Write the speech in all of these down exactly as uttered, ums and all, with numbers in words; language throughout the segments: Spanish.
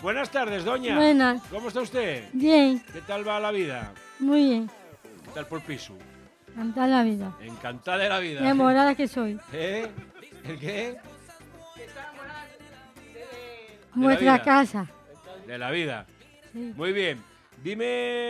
Buenas tardes, doña. Buenas. ¿Cómo está usted? Bien. ¿Qué tal va la vida? Muy bien. ¿Qué tal por piso? Encantada la vida. Encantada de la vida. Enamorada que soy. ¿Eh? ¿El qué? Nuestra vida. casa. De la vida. Sí. Muy bien. Dime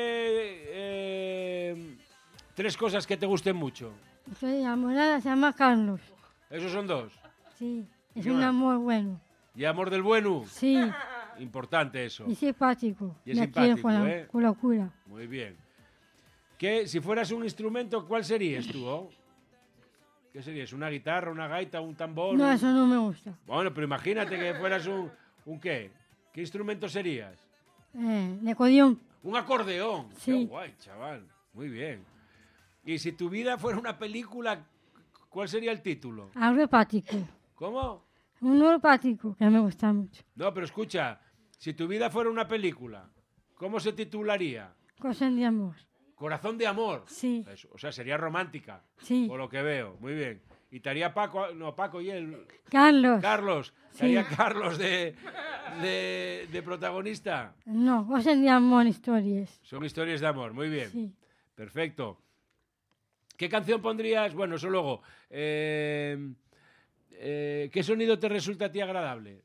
eh, tres cosas que te gusten mucho. Estoy enamorada, se llama Carlos. Esos son dos. Sí. Es ¿Qué un más? amor bueno. ¿Y amor del bueno? Sí. Importante eso. Y simpático. Y es Me quiere simpático, con la, ¿eh? con locura. Muy bien. ¿Qué, si fueras un instrumento, cuál serías tú? Oh? ¿Qué serías? ¿Una guitarra, una gaita, un tambor? No, eso no me gusta. Bueno, pero imagínate que fueras un... ¿Un qué? ¿Qué instrumento serías? Eh, de codión. Un acordeón. Sí. Qué guay, chaval. Muy bien. Y si tu vida fuera una película, ¿cuál sería el título? Algo hepático. ¿Cómo? Un hepático que me gusta mucho. No, pero escucha, si tu vida fuera una película, ¿cómo se titularía? Cosas de amor. Corazón de amor. Sí. Eso, o sea, sería romántica. Sí. Por lo que veo. Muy bien. Y estaría Paco, no, Paco y él. Carlos. Carlos. Sí. Estaría Carlos de, de, de protagonista. No, cosas de amor, historias. Son historias de amor. Muy bien. Sí. Perfecto. ¿Qué canción pondrías? Bueno, eso luego. Eh, eh, ¿Qué sonido te resulta a ti agradable?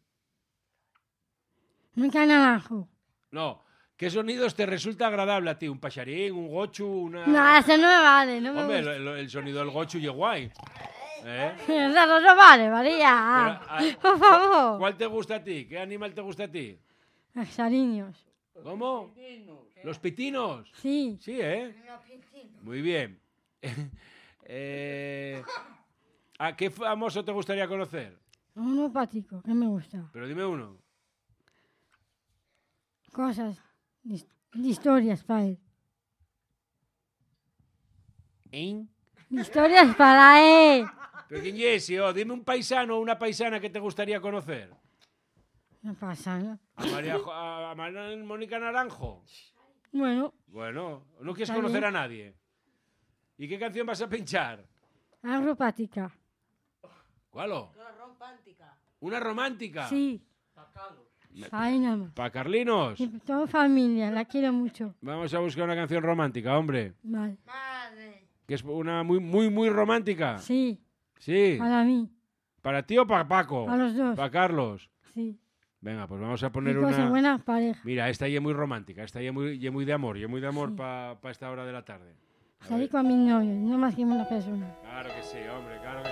Un naranjo. No. ¿Qué sonidos te resulta agradable a ti? ¿Un pacharín, un gochu, una...? No, eso no me vale, no me Hombre, gusta. el, el sonido del gochu y guay. ¿Eh? Eso no, no vale, María. Pero, ah, Por favor. ¿Cuál te gusta a ti? ¿Qué animal te gusta a ti? Los cariños. ¿Cómo? ¿Los pitinos? Sí. Sí, ¿eh? Muy bien. eh, ¿A qué famoso te gustaría conocer? Un hepático, que me gusta. Pero dime uno. Cosas, his- historias para él. ¿Eh? Historias para él. ¿Pero quién es? Oh, dime un paisano o una paisana que te gustaría conocer. No pasa nada. ¿A María, Jo- a María Mónica Naranjo? Bueno, Bueno, no quieres Está conocer bien. a nadie. ¿Y qué canción vas a pinchar? algo hepática. ¿Cuál? oh? ¿Una romántica? Sí. Ahí nada más. ¿Para Carlinos? Y toda familia, la quiero mucho. Vamos a buscar una canción romántica, hombre. Vale. Que es una muy, muy, muy romántica. Sí, Sí. para mí, ¿Para ti o para Paco? para los dos. ¿Para Carlos? Sí. Venga, pues vamos a Y poner cosas una... buenas, pareja. Mira, esta ya es muy romántica, esta ya es muy, ya muy de amor, ya es muy de amor Sí. para esta hora de la tarde. A Salí ver. con mi novio, no más que una persona. Claro que sí, hombre, claro que